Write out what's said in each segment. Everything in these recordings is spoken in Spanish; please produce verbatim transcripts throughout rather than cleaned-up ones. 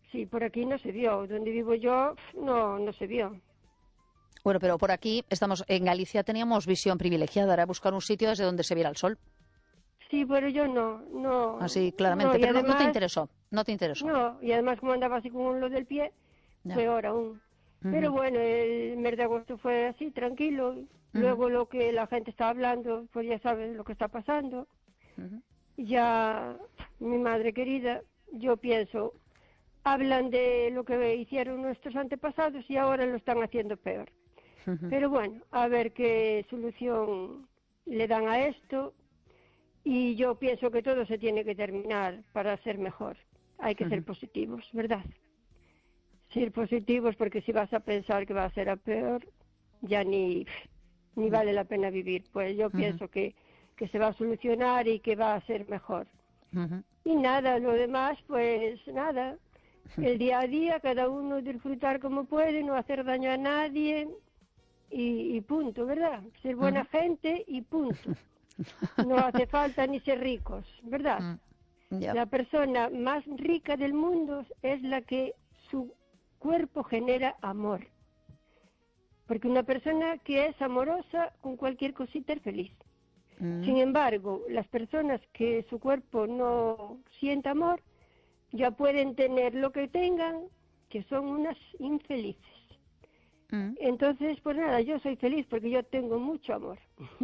sí, por aquí no se vio. Donde vivo yo, no, no se vio. Bueno, pero por aquí estamos, en Galicia teníamos visión privilegiada, era buscar un sitio desde donde se viera el sol. Sí, pero yo no, no, Así, no, claramente, y pero no, no te además, interesó, no te interesó. no, y además como andaba así con lo del pie, Ya. peor aún. Pero Ujú, bueno, el mes de agosto fue así, tranquilo. ujú, Luego lo que la gente está hablando, pues ya saben lo que está pasando. ujú, Ya, mi madre querida, yo pienso, hablan de lo que hicieron nuestros antepasados y ahora lo están haciendo peor. ujú, Pero bueno, a ver qué solución le dan a esto. Y yo pienso que todo se tiene que terminar para ser mejor. Hay que ser ujú, positivos, ¿verdad? Ser positivos, porque si vas a pensar que va a ser a peor, ya ni, ni ya, vale la pena vivir. Pues yo ujú, pienso que, que se va a solucionar y que va a ser mejor. ujú, Y nada, lo demás, pues nada. El día a día, cada uno disfrutar como puede, no hacer daño a nadie y, y punto, ¿verdad? Ser buena ujú, gente y punto. No hace falta ni ser ricos, ¿verdad? ujú, ya. La persona más rica del mundo es la que su cuerpo genera amor. Porque una persona que es amorosa con cualquier cosita es feliz. Sin Mm, embargo, las personas que su cuerpo no siente amor, ya pueden tener lo que tengan, que son unas infelices. mm. Entonces, pues nada, yo soy feliz porque yo tengo mucho amor.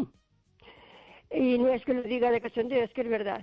Y no es que lo diga de cachondeo, es que es verdad.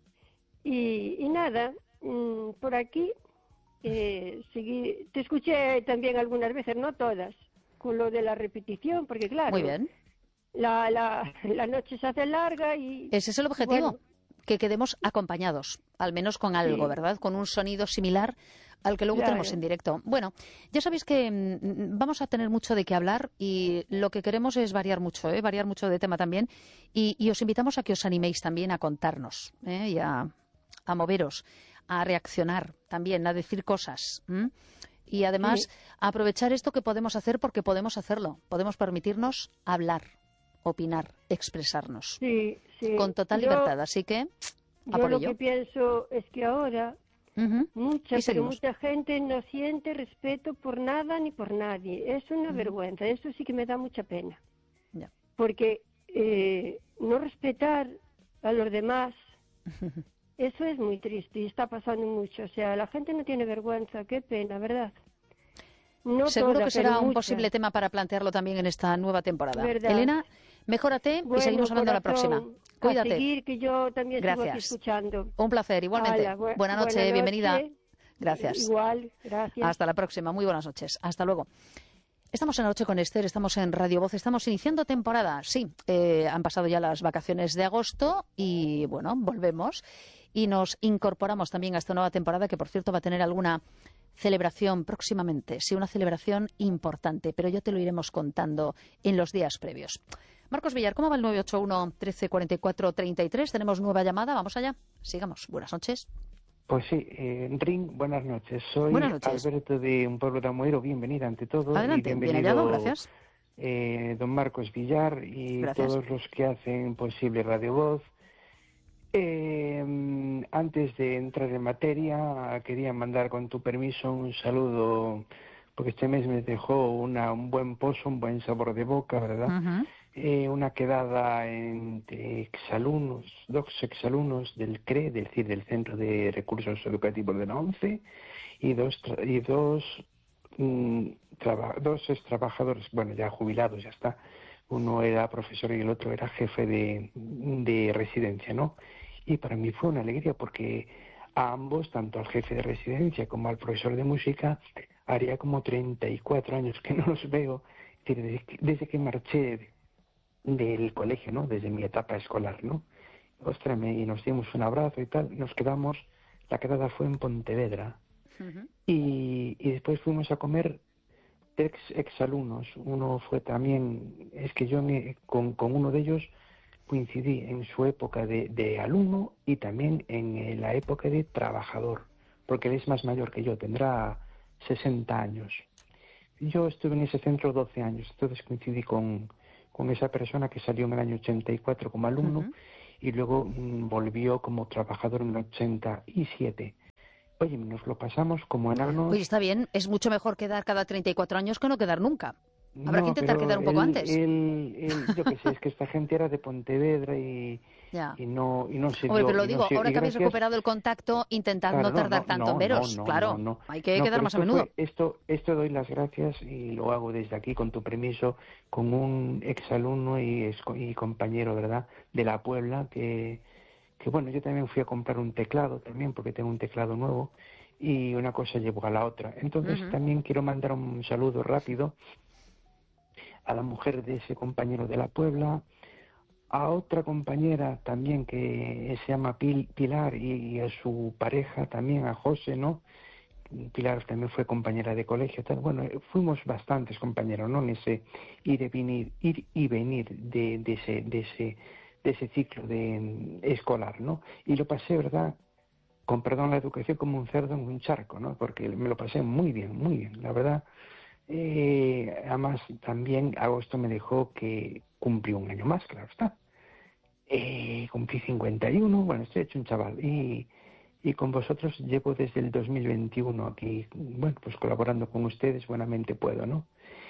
Y, y nada, mmm, por aquí, eh, seguí, te escuché también algunas veces, no todas, con lo de la repetición, porque Muy claro, bien. la, la, la noche se hace larga y, Ese es el y bueno, objetivo, que quedemos acompañados, al menos con algo, sí, ¿verdad? Con un sonido similar al que luego tenemos claro, en directo. Bueno, ya sabéis que mm, vamos a tener mucho de qué hablar y lo que queremos es variar mucho, ¿eh? Variar mucho de tema también. Y, y os invitamos a que os animéis también a contarnos, ¿eh? Y a, a moveros, a reaccionar también, a decir cosas. ¿m? Y además, sí, a aprovechar esto que podemos hacer porque podemos hacerlo. Podemos permitirnos hablar, opinar, expresarnos sí, con sí. total Yo, libertad. Así que, a yo por lo ello. que pienso es que ahora Ujú. mucha, Y pero seguimos. mucha gente no siente respeto por nada ni por nadie. Es una Ujú. vergüenza, eso sí que me da mucha pena. Ya. Porque eh, no respetar a los demás, eso es muy triste y está pasando mucho. O sea, la gente no tiene vergüenza, qué pena, ¿verdad? No Seguro toda, que pero será un mucha, posible tema para plantearlo también en esta nueva temporada. ¿verdad? Elena, mejórate y Bueno, seguimos hablando la próxima. corazón, a Cuídate. seguir que yo también sigo aquí Gracias. escuchando. Un placer, igualmente. Hala, bu- Buena buena noche, bienvenida. noche, Gracias. igual, gracias. Hasta la próxima. Muy buenas noches. Hasta luego. Estamos en La Noche con Esther, estamos en Radio Voz, estamos iniciando temporada. Sí, eh, han pasado ya las vacaciones de agosto y, bueno, volvemos y nos incorporamos también a esta nueva temporada que, por cierto, va a tener alguna celebración próximamente. Sí, una celebración importante, pero ya te lo iremos contando en los días previos. Marcos Villar, ¿cómo va el nueve ocho uno, trece, cuarenta y cuatro, treinta y tres? Tenemos nueva llamada, vamos allá. Sigamos. Buenas noches. Pues sí, eh, Ring, buenas noches. Soy Buenas noches. Alberto de Un Pueblo de Amoero. Bienvenida ante todo y Adelante, bien hallado, bienvenido gracias. eh, don Marcos Villar y Gracias. todos los que hacen posible Radio Voz. Eh, antes de entrar en materia, quería mandar con tu permiso un saludo, porque este mes me dejó una, un buen pozo, un buen sabor de boca, ¿verdad? Ujú. Eh, una quedada entre exalumnos, dos exalumnos del C R E, es decir, del Centro de Recursos Educativos de la ONCE, y dos, tra- y dos, mm, traba- dos ex trabajadores, bueno, ya jubilados, ya está. Uno era profesor y el otro era jefe de, de residencia, ¿no? Y para mí fue una alegría porque a ambos, tanto al jefe de residencia como al profesor de música, haría como treinta y cuatro años que no los veo, es decir, desde que, desde que marché del colegio, ¿no? Desde mi etapa escolar, ¿no? Ostras, me, y nos dimos un abrazo y tal, nos quedamos, la quedada fue en Pontevedra, Ujú. y, y después fuimos a comer ex exalumnos. Uno fue también, es que yo me, con, con uno de ellos coincidí en su época de, de alumno y también en eh, la época de trabajador, porque él es más mayor que yo, tendrá sesenta años. Yo estuve en ese centro doce años, entonces coincidí con, con esa persona que salió en el año ochenta y cuatro como alumno Ujú. y luego mm, volvió como trabajador en el ochenta y siete. oye, nos lo pasamos como enarnos. Oye, está bien, es mucho mejor quedar cada treinta y cuatro años que no quedar nunca. Habrá No, que intentar pero quedar un poco él, antes. él, él, yo qué sé, es que esta gente era de Pontevedra y, Ya. y no y no se Hombre, pero dio, lo y no digo, se, ahora y que habéis gracias, recuperado el contacto, intentad claro, no no, tardar no, tanto en no, no, veros. no, no, Claro, no, hay que no, quedar pero más a esto menudo. fue, esto, esto doy las gracias y lo hago desde aquí con tu permiso, con un exalumno y, ex- y compañero, ¿verdad?, de la Puebla, que, que bueno, yo también fui a comprar un teclado también, porque tengo un teclado nuevo, y una cosa llevó a la otra. Entonces Ujú. también quiero mandar un saludo rápido a la mujer de ese compañero de la Puebla, a otra compañera también que se llama Pil- Pilar y, y a su pareja también, a José, ¿no? Pilar también fue compañera de colegio, tal. Bueno, eh, fuimos bastantes compañeros, ¿no? En ese ir y venir, ir y venir de, de ese, de ese, de ese ciclo de mm, escolar, ¿no? Y lo pasé, ¿verdad?, con perdón la educación, como un cerdo en un charco, ¿no? Porque me lo pasé muy bien, muy bien, la verdad. Eh, además, también agosto me dejó que cumplí un año más, claro está. Eh, cumplí cincuenta y uno, bueno, estoy hecho un chaval. Y, y con vosotros llevo desde el dos mil veintiuno aquí, bueno, pues colaborando con ustedes, buenamente puedo, ¿no?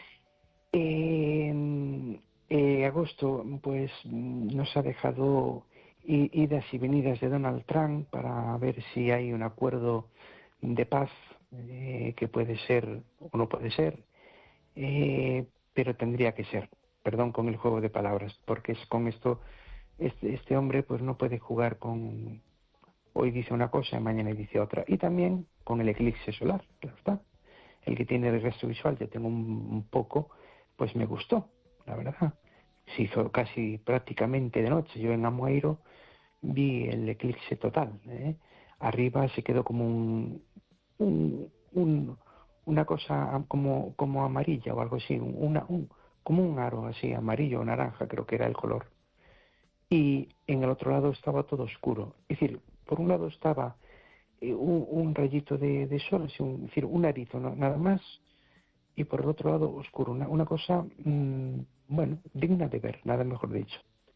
Eh, eh, agosto, pues nos ha dejado i- idas y venidas de Donald Trump para ver si hay un acuerdo de paz, eh, que puede ser o no puede ser, eh, pero tendría que ser. Perdón con el juego de palabras, porque es con esto este, este hombre pues no puede jugar con hoy dice una cosa y mañana dice otra. Y también con el eclipse solar, claro está. El que tiene el resto visual, yo tengo un, un poco, pues me gustó, la verdad. Se hizo casi prácticamente de noche. Yo en Amoeiro vi el eclipse total, ¿eh? Arriba se quedó como un, un, un- una cosa como, como amarilla o algo así, una, un, como un aro así, amarillo o naranja, creo que era el color. Y en el otro lado estaba todo oscuro. Es decir, por un lado estaba eh, un, un rayito de, de sol, así un, es decir, un arito, no- nada más, y por el otro lado oscuro, una, una cosa, mmm, bueno, digna de ver, nada mejor dicho.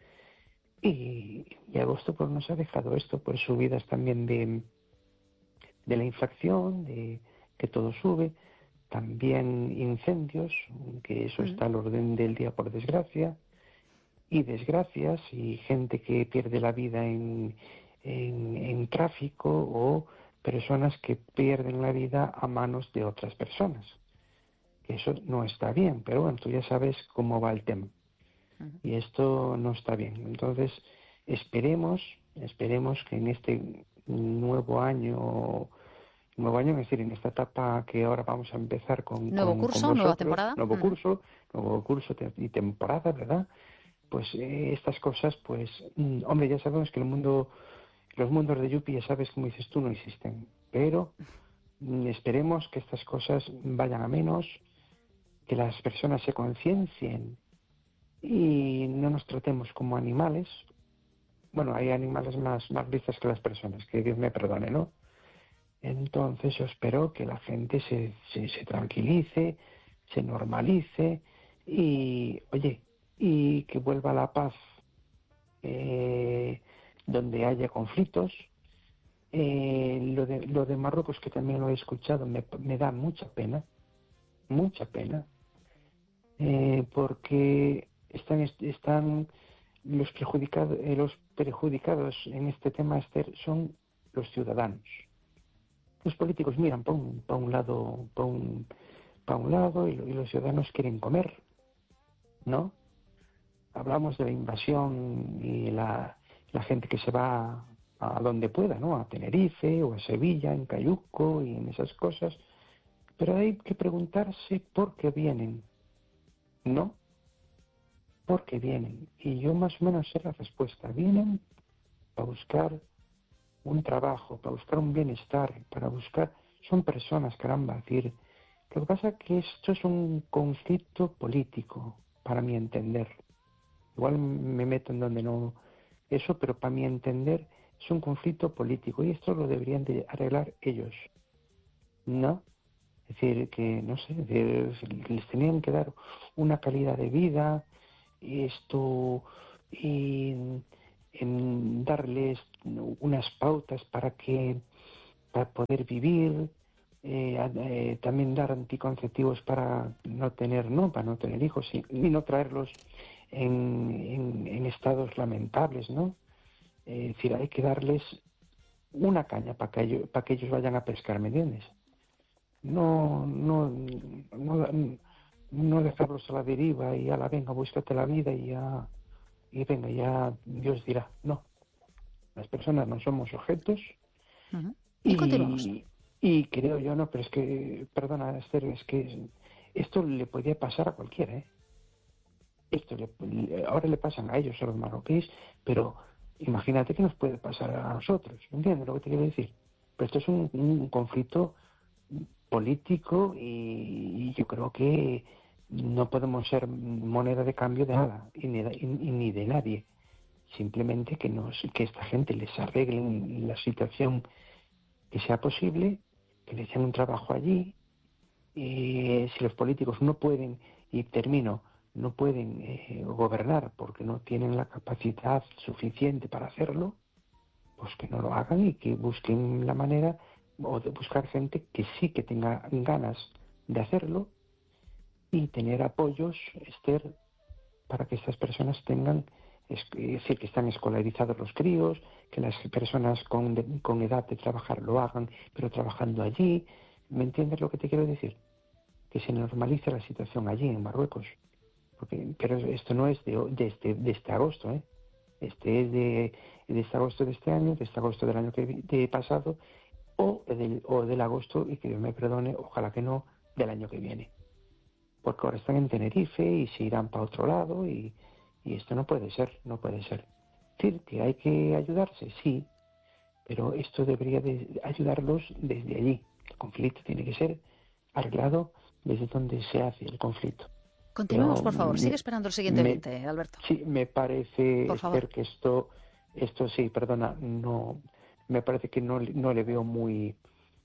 Y, y agosto pues nos ha dejado esto, por subidas también de, de la inflación, de que todo sube, también incendios, que eso Mm. está al orden del día por desgracia, y desgracias y gente que pierde la vida en, en, en tráfico o personas que pierden la vida a manos de otras personas. Eso no está bien, pero bueno, tú ya sabes cómo va el tema. Ujú. Y esto no está bien. Entonces, esperemos, esperemos que en este nuevo año, nuevo año, es decir, en esta etapa que ahora vamos a empezar con, Nuevo con, con curso, nueva vosotros, temporada. nuevo Ujú. curso, nuevo curso te- y temporada, ¿verdad? Pues eh, estas cosas, pues, mm, hombre, ya sabemos que el mundo, los mundos de Yupi, ya sabes, como dices tú, no existen. Pero mm, esperemos que estas cosas vayan a menos, que las personas se conciencien y no nos tratemos como animales. Bueno, hay animales más, más listos que las personas, que Dios me perdone, ¿no? Entonces yo espero que la gente se, se, se tranquilice, se normalice y, oye, y que vuelva la paz eh, donde haya conflictos. Eh, lo, de, lo de Marruecos, que también lo he escuchado, me, me da mucha pena, mucha pena, eh, porque están, están los, perjudicados, eh, los perjudicados en este tema, Esther, son los ciudadanos. Los políticos miran para un, para un lado, para un, para un lado y, y los ciudadanos quieren comer, ¿no? Hablamos de la invasión y la, la gente que se va a donde pueda, ¿no? A Tenerife o a Sevilla, en Cayuco y en esas cosas. Pero hay que preguntarse por qué vienen, ¿no? ¿Por qué vienen? Y yo más o menos sé la respuesta. Vienen para buscar un trabajo, para buscar un bienestar, para buscar... Son personas, caramba, es decir, lo que pasa es que esto es un conflicto político, para mi entender. Igual me meto en donde no eso, pero para mi entender es un conflicto político y esto lo deberían de arreglar ellos, ¿no? Es decir, que no sé, es decir, les tenían que dar una calidad de vida, esto, y en darles unas pautas para que para poder vivir, eh, eh, también dar anticonceptivos para no tener, no, para no tener hijos y, y no traerlos en, en, en estados lamentables, ¿no? Eh, es decir, hay que darles una caña para que ellos, para que ellos vayan a pescar, ¿me entiendes? No, no, no, no dejarlos a la deriva y a la venga, búscate la vida y ya, y venga, ya Dios dirá. No, las personas no somos objetos. Uh-huh. Y, y continuamos. Y creo yo, no, pero es que, perdona Esther, es que esto le podría pasar a cualquiera, ¿eh? Esto le, ahora le pasan a ellos, a los marroquíes, pero imagínate que nos puede pasar a nosotros, ¿entiendes lo que te quiero decir? Pero esto es un, un conflicto político y, y yo creo que no podemos ser moneda de cambio de nada y ni, y, y ni de nadie. Simplemente que nos, que esta gente les arregle la situación que sea posible, que les den un trabajo allí. Y si los políticos no pueden, y termino, no pueden eh, gobernar porque no tienen la capacidad suficiente para hacerlo, pues que no lo hagan y que busquen la manera o de buscar gente que sí que tenga ganas de hacerlo y tener apoyos, Esther, para que estas personas tengan, es decir, que están escolarizados los críos, que las personas con, de, con edad de trabajar lo hagan, pero trabajando allí. ¿Me entiendes lo que te quiero decir? Que se normalice la situación allí en Marruecos. Porque, pero esto no es de, de, este, de este agosto, ¿eh? Este es de, de este agosto de este año, de este agosto del año que de pasado, o del, o del agosto, y que Dios me perdone, ojalá que no, del año que viene. Porque ahora están en Tenerife y se irán para otro lado y, y esto no puede ser, no puede ser. Es decir, que hay que ayudarse, sí, pero esto debería de ayudarlos desde allí. El conflicto tiene que ser arreglado desde donde se hace el conflicto. Continuemos, por favor. Me, Sigue esperando el siguiente me, oyente, Alberto. Sí, me parece, Esther, que esto, esto sí, perdona, no, me parece que no, no le veo muy,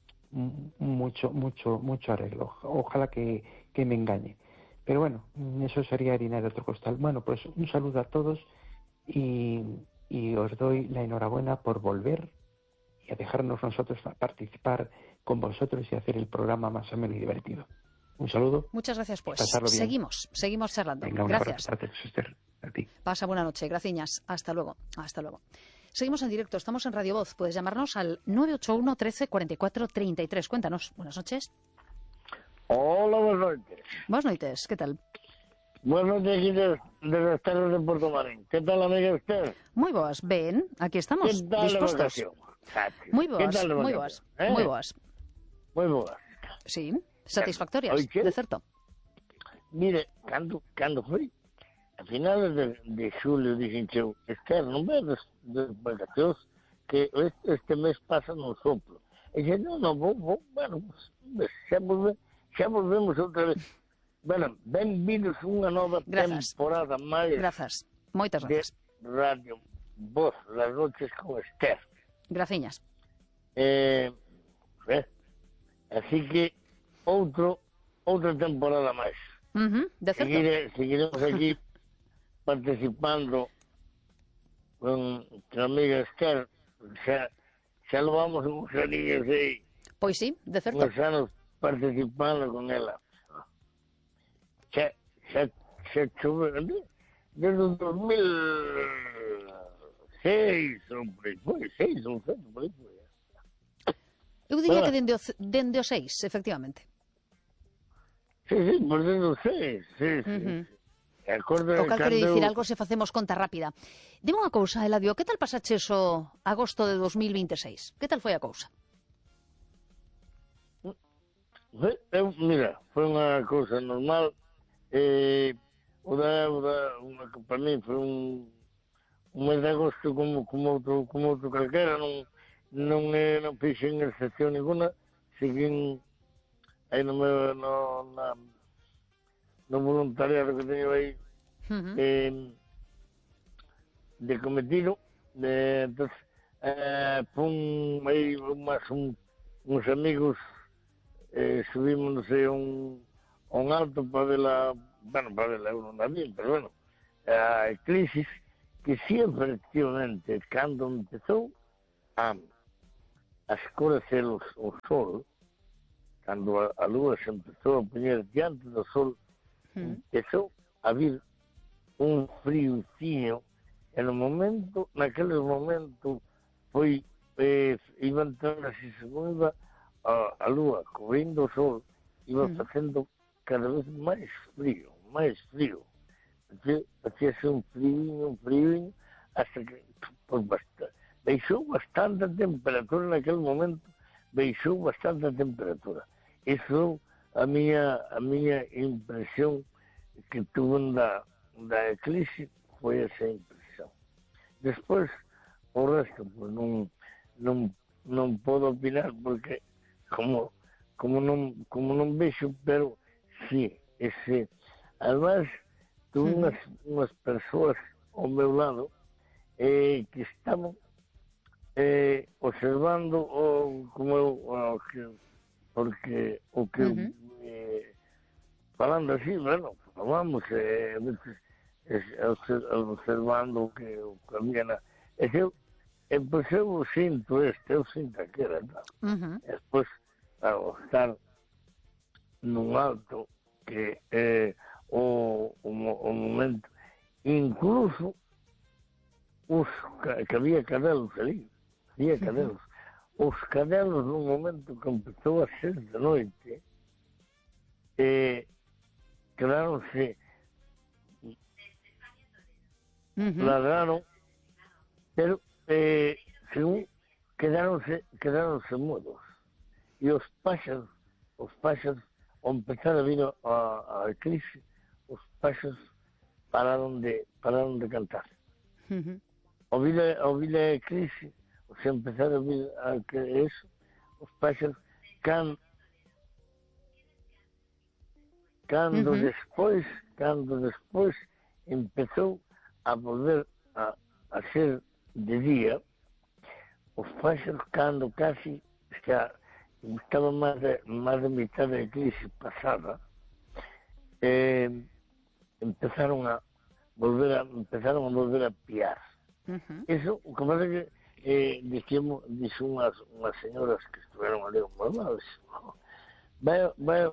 mucho, mucho, mucho arreglo. Ojalá que, que me engañe. Pero bueno, eso sería harina de otro costal. Bueno, pues un saludo a todos y, y os doy la enhorabuena por volver y a dejarnos nosotros participar con vosotros y hacer el programa más ameno y divertido. Un saludo. Muchas gracias, pues. Seguimos, seguimos charlando. Venga, un gracias. Abrazo, Esther, a ti. Pasa buena noche. Gracias. Hasta luego. Hasta luego. Seguimos en directo. Estamos en Radio Voz. Puedes llamarnos al nueve ocho uno, trece, cuarenta y cuatro, treinta y tres. Cuéntanos. Buenas noches. Hola, buenas noches. Buenas noches. ¿Qué tal? Buenas noches aquí desde de Esther de Puerto Marín. ¿Qué tal, amiga Esther? Muy boas. Ben, aquí estamos. ¿Qué tal dispuestos. La Muy boas. ¿Qué tal muy boas. ¿Eh? Muy boas. Muy boas. Sí. Satisfactorias, Oye, de certo. Mire, cando, cando foi? A finales de, de xulio dixen eu, Esther, non vedes de vacacións que este, este mes pasa no soplo. E dixen, non, non, vou, vou, bueno, pues, xa, volve, xa volvemos outra vez. Bueno, benvidos unha nova Grazas. temporada máis Grazas. Moitas de grazas. Radio Voz, las noches con Esther. Graciñas. Eh, eh, así que outro outra temporada máis. Uh-huh, de certo. Seguire, seguiremos aquí participando con a amiga Esther. Xa, xa lo vamos uns aninhos aí. Pois sí, de certo. Uns anos participando con ela. Xa, xa, xa chove, desde o dos mil seis, ou por aí, foi, seis, ou sete, por aí, foi. Eu diría que dende o, dende o seis, efectivamente. Sí, sí, por dentro seis, sí, sí. Uh-huh. Acordo, o cal quere dicir eu... algo se facemos conta rápida. Dime unha cousa, Eladio, que tal pasaches o agosto de dos mil vinte e seis? Que tal foi a cousa? Eu, mira, foi unha cousa normal. Eh, o da, o da, unha, para mí foi un, un mes de agosto como, como, outro, como outro calquera. Non, non, eh, non fixen excepción ninguna. Seguín aí no meu, no, na, no voluntariado que teño aí, uh-huh. eh, de cometido, de, entonces, eh, pon aí máis un, uns amigos, eh, subimos, non sei, un, un alto para ver la, bueno, para ver la, eu non da bien, pero bueno, a eclipsis, que sí, efectivamente, cando empezou a, a escurecer o, o sol, cando a, a lúa se empezou a poñer diante do sol, mm. empezou a vir un friocinho, e no momento, naquele momento, foi, eh, iba entrando así, según iba a, a lúa cobrindo o sol, iba mm. facendo cada vez máis frío, máis frío. Hacíase un frío, un frío, hasta que pues, bastante, baixou bastante a temperatura naquele momento, baixou bastante a temperatura. Iso a miña, a miña impresión que tuve da, da eclipse foi esa impresión. Despois, o resto, pues, non, non, non podo opinar porque como, como, non, como non vexo, pero sí, ese, además, tuve unhas, unhas persoas ao meu lado eh, que estaban eh, observando o, como eu, o que, porque o que uh-huh. eh, falando así, bueno, falamos eh, a veces eh, observando o que, o que había na... E eu, e, pois eu sinto este, eu sinto aquela, tá? Uh-huh. E despois, ao estar nun alto que eh, o, o, o momento, incluso os que había cadelos ali, había cadelos, os cadelos no momento que empezou a ser de noite, eh, quedaronse, uh-huh. ladraron, pero eh, según quedaronse, quedaronse mudos, e os páxaros, os páxaros, ao empezar a vir a, a eclipse, os páxaros pararon de, pararon de cantar. Uh-huh. Ao vir a, ao vir a eclipse, se empezar a vir a que eso, os páxaros, can, cando uh-huh. despois, cando despois empezou a volver a, a ser de día, os páxaros, cando casi xa estaba máis de, máis de mitad da eclipse pasada, eh, empezaron a volver a empezaron a volver a piar. Uh-huh. Eso, o que pasa que eh, dixemos, dixo unhas, unhas señoras que estuveron ali ao meu lado, vai, vai...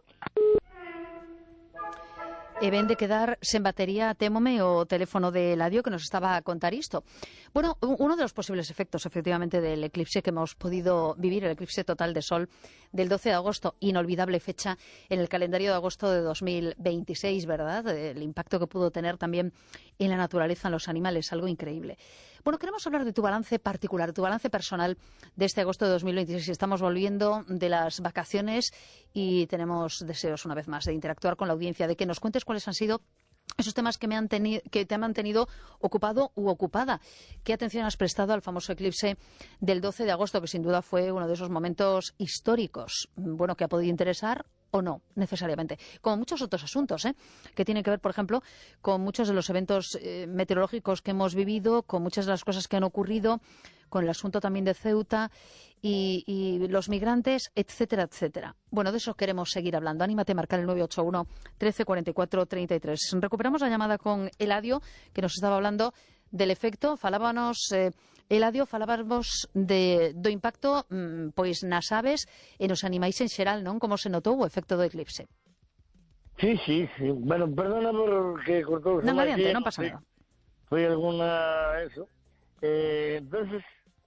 E ven de quedar sen batería, témome, o teléfono de Eladio que nos estaba a contar isto. Bueno, uno de los posibles efectos, efectivamente, del eclipse que hemos podido vivir, el eclipse total de sol del doce de agosto, inolvidable fecha en el calendario de agosto de dos mil veintiséis, ¿verdad? El impacto que pudo tener también en la naturaleza, en los animales, algo increíble. Bueno, queremos hablar de tu balance particular, tu balance personal de este agosto de dos mil veintiséis. Estamos volviendo de las vacaciones y tenemos deseos, una vez más, de interactuar con la audiencia, de que nos cuentes cuáles han sido esos temas que, me han teni- que te han mantenido ocupado u ocupada. ¿Qué atención has prestado al famoso eclipse del doce de agosto, que sin duda fue uno de esos momentos históricos, bueno, que ha podido interesar o no, necesariamente, como muchos otros asuntos, ¿eh? que tienen que ver, por ejemplo, con muchos de los eventos eh, meteorológicos que hemos vivido, con muchas de las cosas que han ocurrido, con el asunto también de Ceuta y, y los migrantes, etcétera, etcétera. Bueno, de eso queremos seguir hablando. Anímate a marcar el nueve ocho uno, trece cuarenta y cuatro, treinta y tres. Recuperamos la llamada con Eladio, que nos estaba hablando del efecto. Falábanos, eh, Eladio, falábamos de, do impacto mm, pois nas aves e nos animais en xeral, non? Como se notou o efecto do eclipse? Sí, sí, sí. Bueno, perdona por que cortou. Non, adiante, non pasa nada. Foi alguna eso. Eh, entonces,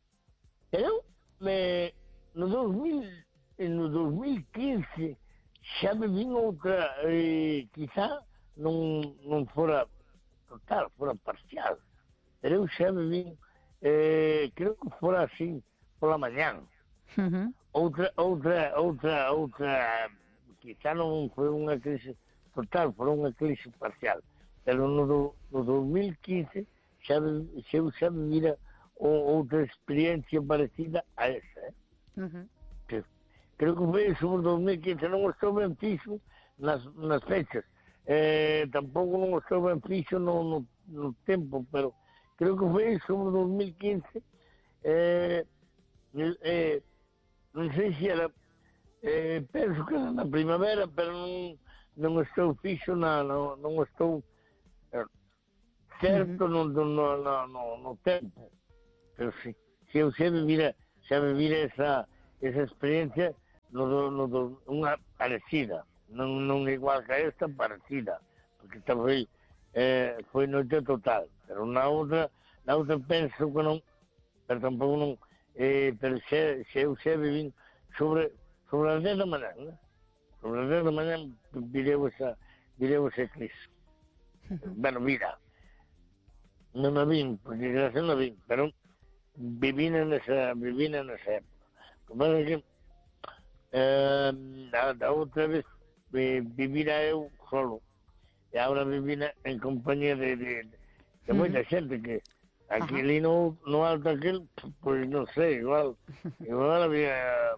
eu me, no dos mil, no dos mil quince xa me vin outra, eh, quizá non, non fora total, fora parcial, pero eu xa me vin, eh, creo que fora así, pola mañán. Uh-huh. Outra, outra, outra, outra, quizá non foi unha crise total, foi unha crise parcial, pero no, do, no dos mil quince xa, xa, xa me vira outra experiencia parecida a esa, eh? Uh-huh. que, creo que foi sobre dos mil quince, non estou ben fixo nas, nas fechas, eh, tampouco non estou ben fixo no, no, no tempo, pero creo que foi sobre dos mil quince, eh, eh, non sei se era, eh, penso que era na primavera, pero non, non estou fixo, na, no, non estou eh, certo uh-huh. no, no, no, no, no tempo. Pero sí, se eu xa me vira, xa me vira esa, esa experiencia no, no, no, unha parecida, non, non igual que esta, parecida, porque esta foi, eh, foi noite total, pero na outra, na outra penso que non, pero tampouco non, eh, pero xe, xe eu xe vivín sobre, sobre as dez da manhã, né? Sobre as dez da manhã vireu esa, vireu ese eclipse. Bueno, mira, non a vin, porque gracias non a vin, pero vivina nesa, vivina nesa época. O que pasa é que eh, a, a outra vez eh, vivira eu solo, e agora vivina en compañía de, de, de moita xente que aquí ali no, no alto aquel, pois non sei, igual, igual había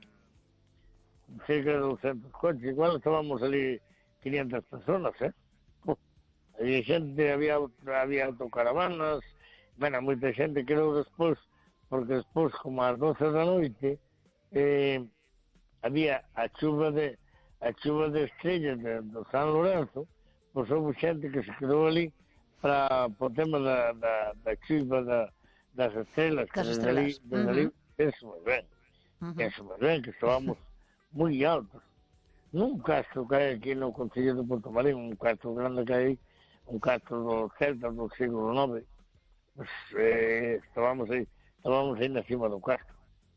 cerca de doscientos coches, igual estábamos ali quinientas personas, eh? Había xente, había, había autocaravanas, bueno, moita xente quedou despois, porque despois, como ás doce da noite, eh, había a chuva de a chuva de estrellas de, do San Lorenzo, pois houve xente que se quedou ali para o tema da, da, da chuva da, das estrelas, que desde ali, desde ali, penso moi ben, penso moi ben, que estábamos moi altos. Nun castro que hai aquí no Concello de Porto Marín, un castro grande que hai, un castro do Celta do siglo nove, pues, eh, estábamos aí, estábamos aí na cima do castro.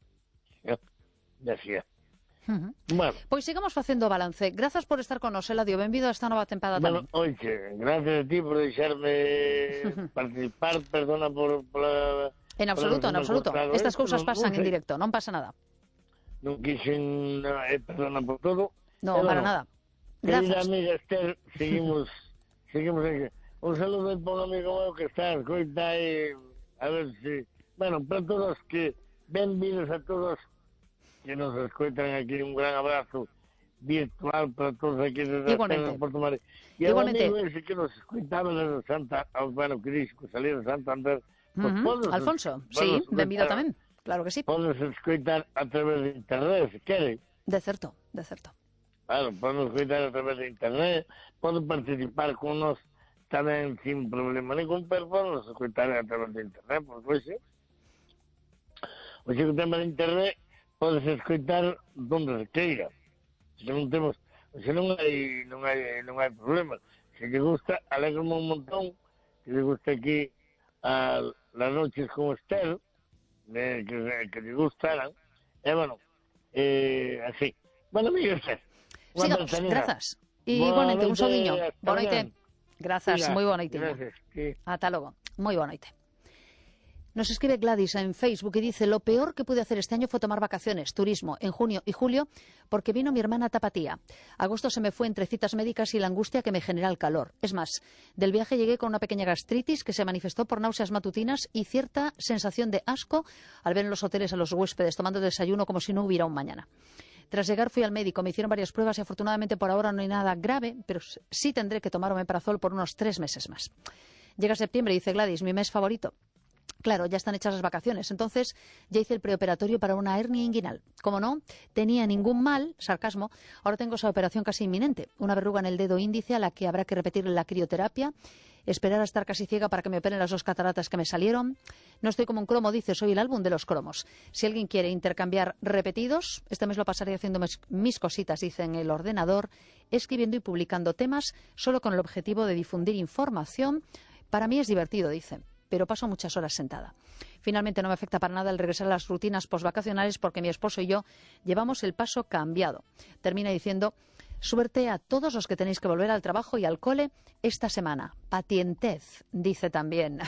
Decía. Uh-huh. Bueno. Pois sigamos facendo o balance. Grazas por estar con nos, Eladio. Benvido a esta nova tempada bueno, tamén. Oiche, gracias a ti por deixarme participar, perdona por... por la, en absoluto, en absoluto. Estas cousas no, pasan no en directo, non pasa nada. Non quixen, eh, perdona por todo. No, eh, para bueno, nada. Querida Grazas. amiga Esther, seguimos, seguimos aquí. Un saludo aí para un amigo meu que está a escoita aí, a ver si... Bueno, para todos que, benvidos a todos que nos escoitan aquí, un gran abrazo virtual para todos aquí desde Igualmente. Porto Marín. E ao amigo ese que nos escoitaba desde Santa, bueno, que dixo que salía de Santander, pues, uh -huh. Alfonso, sí, benvido tamén, claro que sí. Podes escoitar a través de internet, se quere. De certo, de certo. Claro, poden escoitar a través de internet, poden participar con nos tamén sin problema ningún, pero poden escoitar a través de internet, por pois, eh? O xe que o tema de internet podes escoitar donde se queira. Se non temos, se non hai, non hai, non hai problema. Se te gusta, alegrame un montón, que te gusta aquí a las noches con Esther, eh, que, que te gustaran, e, eh, bueno, eh, así. Bueno, amigo Esther, sigamos, grazas. E igualmente, un saudiño. Boa noite. Grazas, moi boa noite. Ata logo. Moi boa noite. Nos escribe Gladys en Facebook y dice: lo peor que pude hacer este año fue tomar vacaciones, turismo, en junio y julio, porque vino mi hermana Tapatía. Agosto se me fue entre citas médicas y la angustia que me genera el calor. Es más, del viaje llegué con una pequeña gastritis que se manifestó por náuseas matutinas y cierta sensación de asco al ver en los hoteles a los huéspedes tomando desayuno como si no hubiera un mañana. Tras llegar fui al médico, me hicieron varias pruebas y afortunadamente por ahora no hay nada grave, pero sí tendré que tomar omeprazol por unos tres meses más. Llega septiembre, dice Gladys, mi mes favorito. Claro, ya están hechas las vacaciones, entonces ya hice el preoperatorio para una hernia inguinal. Como no tenía ningún mal, sarcasmo, ahora tengo esa operación casi inminente. Una verruga en el dedo índice a la que habrá que repetir la crioterapia, esperar a estar casi ciega para que me operen las dos cataratas que me salieron. No estoy como un cromo, dice, soy el álbum de los cromos. Si alguien quiere intercambiar repetidos, este mes lo pasaré haciendo mis, mis cositas, dice, en el ordenador, escribiendo y publicando temas, solo con el objetivo de difundir información. Para mí es divertido, dice, pero paso muchas horas sentada. Finalmente no me afecta para nada el regresar a las rutinas postvacacionales porque mi esposo y yo llevamos el paso cambiado. Termina diciendo: suerte a todos los que tenéis que volver al trabajo y al cole esta semana. Patientez, dice también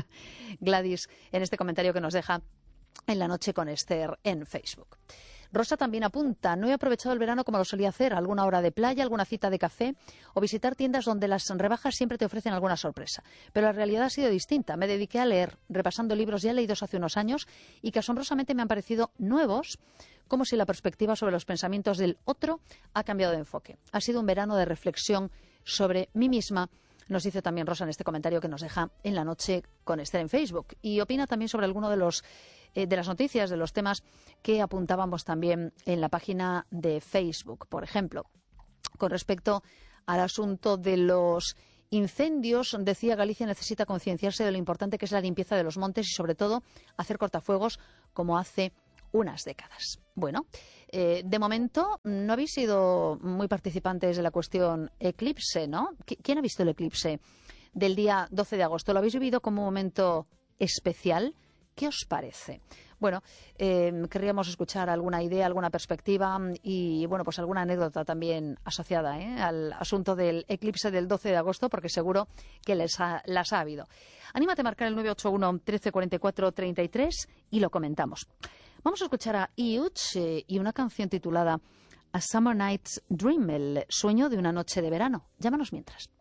Gladys en este comentario que nos deja en La Noche con Esther en Facebook. Rosa también apunta: no he aprovechado el verano como lo solía hacer, alguna hora de playa, alguna cita de café o visitar tiendas donde las rebajas siempre te ofrecen alguna sorpresa. Pero la realidad ha sido distinta. Me dediqué a leer, repasando libros ya leídos hace unos años y que asombrosamente me han parecido nuevos, como si la perspectiva sobre los pensamientos del otro ha cambiado de enfoque. Ha sido un verano de reflexión sobre mí misma, nos dice también Rosa en este comentario que nos deja en La Noche con Esther en Facebook. Y opina también sobre alguno de los eh, de las noticias, de los temas que apuntábamos también en la página de Facebook. Por ejemplo, con respecto al asunto de los incendios, decía: Galicia necesita concienciarse de lo importante que es la limpieza de los montes y, sobre todo, hacer cortafuegos como hace unas décadas. Bueno, eh, de momento no habéis sido muy participantes de la cuestión eclipse, ¿no? ¿Quién ha visto el eclipse del día doce de agosto? ¿Lo habéis vivido como un momento especial? ¿Qué os parece? Bueno, eh, querríamos escuchar alguna idea, alguna perspectiva y, bueno, pues alguna anécdota también asociada ¿eh? al asunto del eclipse del doce de agosto, porque seguro que les ha, las ha habido. Anímate a marcar el nueve ocho uno, trece cuarenta y cuatro, treinta y tres y lo comentamos. Vamos a escuchar a Iuch eh, y una canción titulada A Summer Night's Dream, el sueño de una noche de verano. Llámanos mientras.